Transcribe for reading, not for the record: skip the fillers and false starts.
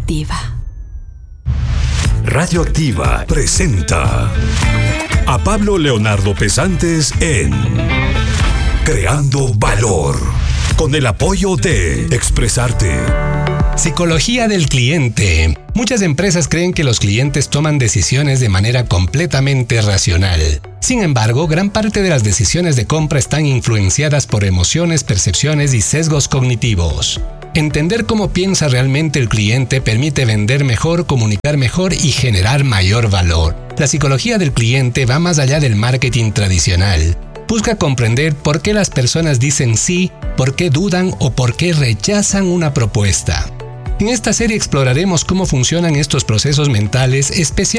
Radioactiva. Radioactiva presenta a Pablo Leonardo Pesantes en Creando Valor, con el apoyo de Expresarte. Psicología del cliente. Muchas empresas creen que los clientes toman decisiones de manera completamente racional. Sin embargo, gran parte de las decisiones de compra están influenciadas por emociones, percepciones y sesgos cognitivos. Entender cómo piensa realmente el cliente permite vender mejor, comunicar mejor y generar mayor valor. La psicología del cliente va más allá del marketing tradicional. Busca comprender por qué las personas dicen sí, por qué dudan o por qué rechazan una propuesta. En esta serie exploraremos cómo funcionan estos procesos mentales, especialmente